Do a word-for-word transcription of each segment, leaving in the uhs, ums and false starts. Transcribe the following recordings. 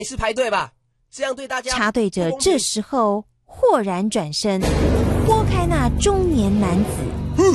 是排队吧，这样对大家。 插队者这时候豁然转身，拨开那中年男子。 哼，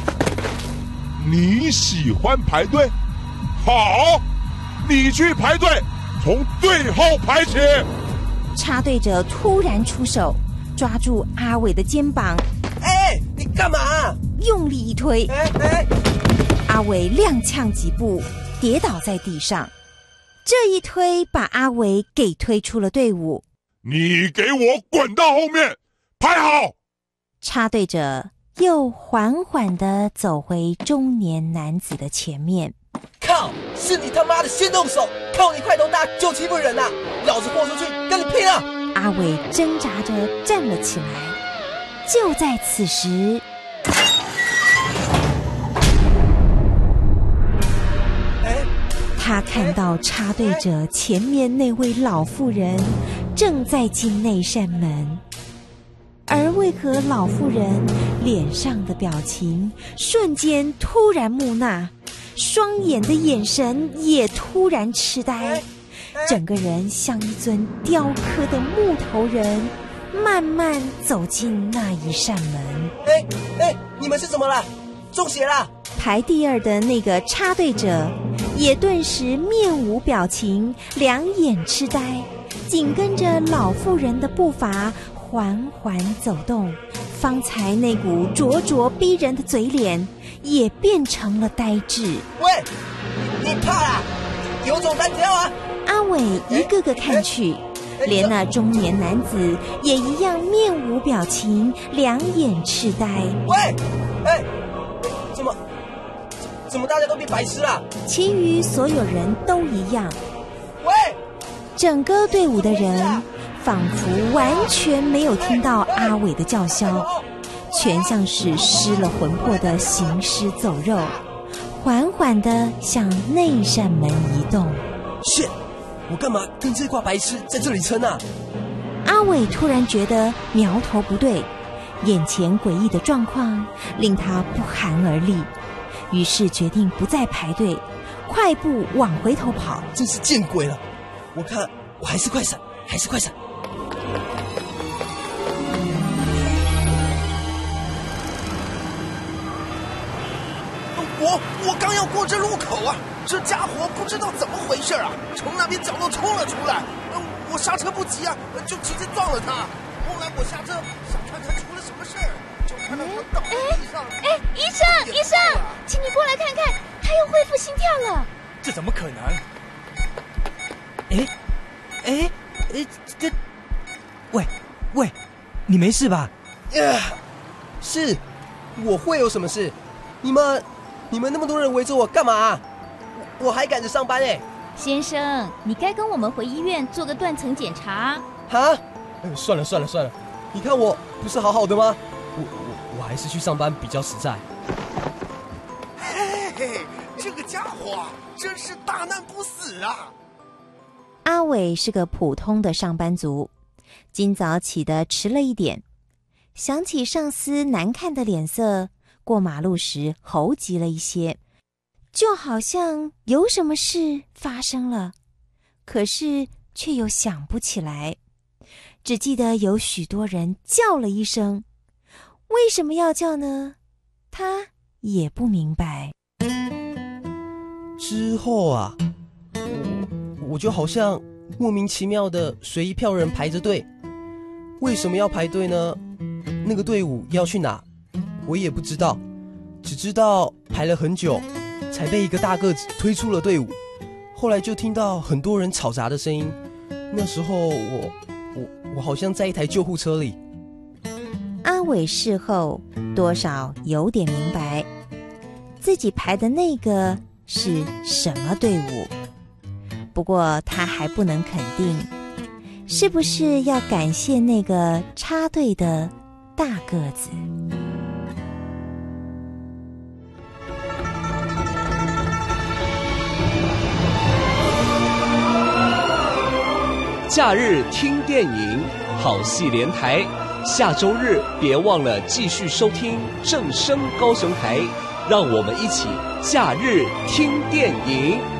你喜欢排队？好，你去排队，从最后排起。 插队者突然出手，抓住阿伟的肩膀。 哎，你干嘛？ 用力一推， 哎哎， 阿伟踉跄几步，跌倒在地上。这一推把阿伟给推出了队伍。 你给我滚到后面，排好。 插队者又缓缓地走回中年男子的前面。 靠，是你他妈的先动手，靠你块头大就欺负人啊，老子豁出去跟你拼啊！ 阿伟挣扎着站了起来。就在此时，他看到插队者前面那位老妇人正在进那扇门，而为何老妇人脸上的表情瞬间突然木讷，双眼的眼神也突然痴呆，整个人像一尊雕刻的木头人，慢慢走进那一扇门。 哎哎，你们是怎么了？中邪了？ 排第二的那个插队者也顿时面无表情，两眼痴呆，紧跟着老妇人的步伐缓缓走动，方才那股灼灼逼人的嘴脸也变成了呆滞。 喂，你怕啦？有种单挑啊！ 阿伟一个个看去，连那中年男子也一样面无表情，两眼痴呆。 喂，哎，怎么怎么大家都变白痴了？ 其余所有人都一样。 喂， 整个队伍的人仿佛完全没有听到阿伟的叫嚣，全像是失了魂魄的行尸走肉，缓缓地向那扇门移动。 shit，我干嘛跟这挂白痴在这里撑啊？ 阿伟突然觉得苗头不对，眼前诡异的状况令他不寒而栗，于是决定不再排队，快步往回头跑。 真是见鬼了！我看我还是快闪，还是快闪。 我我刚要过这路口啊，这家伙不知道怎么回事啊，从那边角落冲了出来，我刹车不及啊，就直接撞了他。后来我下车想看看出了什么事儿，就看到他倒在地上。 哎，医生，医生，请你过来看看，他又恢复心跳了。 这怎么可能？ 哎，哎，哎，这，喂喂，你没事吧？ 呃，是，我会有什么事？你们。你们那么多人围着我干嘛啊？我, 我还赶着上班哎！ 先生，你该跟我们回医院做个断层检查。 哈？算了算了算了，你看我不是好好的吗？我我我还是去上班比较实在。 嘿嘿，这个家伙真是大难不死啊！ 阿伟是个普通的上班族，今早起得迟了一点，想起上司难看的脸色，过马路时猴急了一些，就好像有什么事发生了，可是却又想不起来，只记得有许多人叫了一声，为什么要叫呢？他也不明白。 之后啊，我我就好像莫名其妙的随一票人排着队，为什么要排队呢？那个队伍要去哪？我也不知道，只知道排了很久，才被一个大个子推出了队伍。后来就听到很多人吵杂的声音，那时候我我我好像在一台救护车里。 阿伟事后多少有点明白，自己排的那个是什么队伍，不过他还不能肯定，是不是要感谢那个插队的大个子。 假日听电影，好戏连台。下周日别忘了继续收听正声高雄台，让我们一起假日听电影。